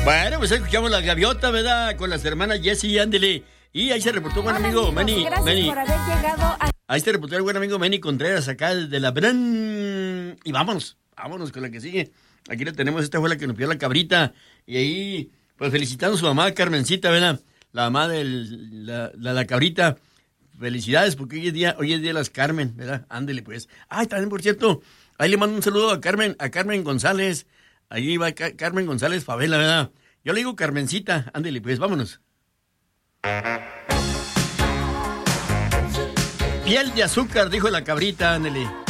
Bueno, pues escuchamos la gaviota, ¿verdad? Con las hermanas Jessie y Ándele. Y ahí se reportó buen amigo Manny. Gracias por haber llegado a... Ahí se reportó el buen amigo Manny Contreras acá desde la Bran. Y vámonos con la que sigue. Aquí la tenemos, esta fue la que nos pidió la cabrita. Y ahí, pues felicitando a su mamá, Carmencita, ¿verdad? La mamá de la cabrita. Felicidades, porque hoy es día de las Carmen, ¿verdad? Ándele, pues. Ay, también, por cierto, ahí le mando un saludo a Carmen González. Ahí va Carmen González Favela, ¿verdad? Yo le digo Carmencita, ándele, pues, vámonos. Piel de azúcar, dijo la cabrita, ándele.